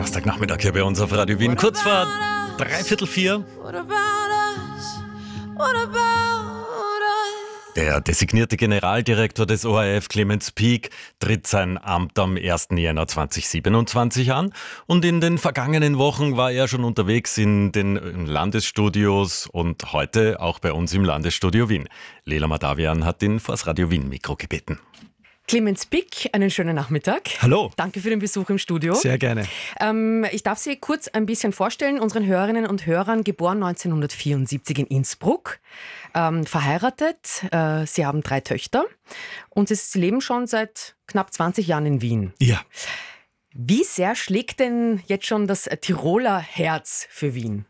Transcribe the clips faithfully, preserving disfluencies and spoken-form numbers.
Donnerstagnachmittag hier bei uns auf Radio Wien. Kurz vor dreiviertel vier. Der designierte Generaldirektor des O R F, Clemens Pieck, tritt sein Amt am ersten Jänner zweitausendsiebenundzwanzig an. Und in den vergangenen Wochen war er schon unterwegs in den Landesstudios und heute auch bei uns im Landesstudio Wien. Lela Madavian hat ihn vors Radio Wien-Mikro gebeten. Clemens Pieck, einen schönen Nachmittag. Hallo. Danke für den Besuch im Studio. Sehr gerne. Ähm, ich darf Sie kurz ein bisschen vorstellen, unseren Hörerinnen und Hörern, geboren neunzehnhundertvierundsiebzig in Innsbruck, ähm, verheiratet, äh, Sie haben drei Töchter und Sie leben schon seit knapp zwanzig Jahren in Wien. Ja. Wie sehr schlägt denn jetzt schon das Tiroler Herz für Wien?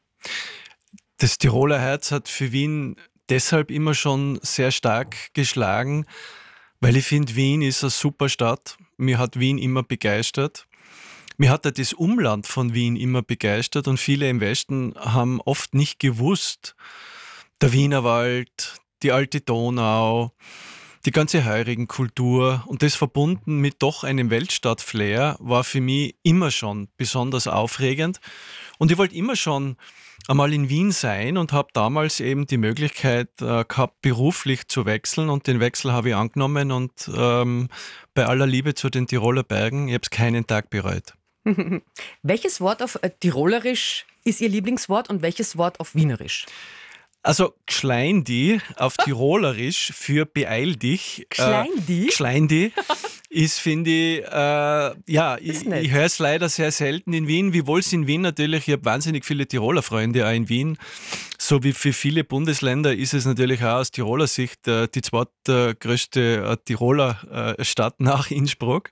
Das Tiroler Herz hat für Wien deshalb immer schon sehr stark geschlagen, weil ich finde, Wien ist eine super Stadt. Mir hat Wien immer begeistert. Mir hat auch das Umland von Wien immer begeistert und viele im Westen haben oft nicht gewusst, der Wienerwald, die alte Donau, die ganze Heurigenkultur und das verbunden mit doch einem Weltstadt-Flair war für mich immer schon besonders aufregend. Und ich wollte immer schon einmal in Wien sein und habe damals eben die Möglichkeit äh, gehabt, beruflich zu wechseln und den Wechsel habe ich angenommen und ähm, bei aller Liebe zu den Tiroler Bergen, ich habe es keinen Tag bereut. Welches Wort auf äh, Tirolerisch ist Ihr Lieblingswort und welches Wort auf Wienerisch? Also Gschleindi auf Tirolerisch für beeil dich. Gschleindi? Äh, Gschleindi ist, finde ich, äh, ja, ich, ich höre es leider sehr selten in Wien, wiewohl es in Wien natürlich, ich habe wahnsinnig viele Tiroler Freunde auch in Wien, so wie für viele Bundesländer ist es natürlich auch aus Tiroler Sicht äh, die zweitgrößte äh, Tiroler äh, Stadt nach Innsbruck.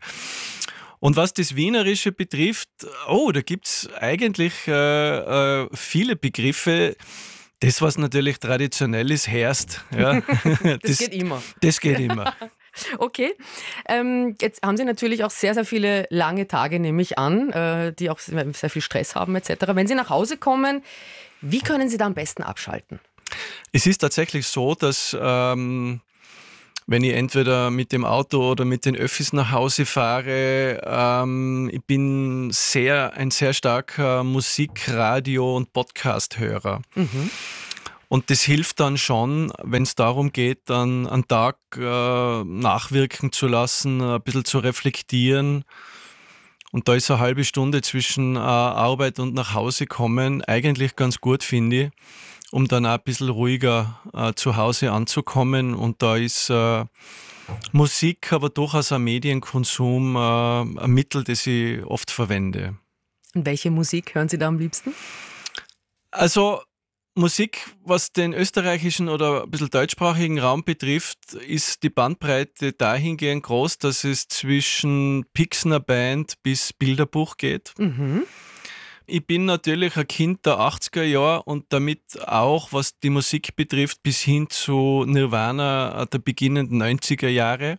Und was das Wienerische betrifft, oh, da gibt es eigentlich äh, äh, viele Begriffe. Das, was natürlich traditionell ist, herrscht. Ja. Das, das geht immer. Das geht immer. Okay, ähm, jetzt haben Sie natürlich auch sehr, sehr viele lange Tage, nehme ich an, äh, die auch sehr viel Stress haben et cetera. Wenn Sie nach Hause kommen, wie können Sie da am besten abschalten? Es ist tatsächlich so, dass ähm, wenn ich entweder mit dem Auto oder mit den Öffis nach Hause fahre, ähm, ich bin sehr, ein sehr starker Musik-, Radio- und Podcast-Hörer. Mhm. Und das hilft dann schon, wenn es darum geht, dann einen Tag äh, nachwirken zu lassen, ein bisschen zu reflektieren. Und da ist eine halbe Stunde zwischen äh, Arbeit und nach Hause kommen eigentlich ganz gut, finde ich, um dann auch ein bisschen ruhiger äh, zu Hause anzukommen. Und da ist äh, Musik, aber durchaus ein Medienkonsum, äh, ein Mittel, das ich oft verwende. Und welche Musik hören Sie da am liebsten? Also Musik, was den österreichischen oder ein bisschen deutschsprachigen Raum betrifft, ist die Bandbreite dahingehend groß, dass es zwischen Pixner Band bis Bilderbuch geht. Mhm. Ich bin natürlich ein Kind der achtziger Jahre und damit auch, was die Musik betrifft, bis hin zu Nirvana der beginnenden neunziger Jahre.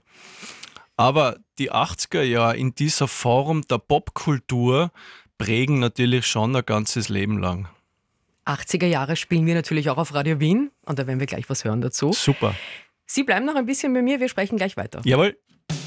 Aber die achtziger Jahre in dieser Form der Popkultur prägen natürlich schon ein ganzes Leben lang. achtziger Jahre spielen wir natürlich auch auf Radio Wien und da werden wir gleich was hören dazu. Super. Sie bleiben noch ein bisschen bei mir, wir sprechen gleich weiter. Jawohl.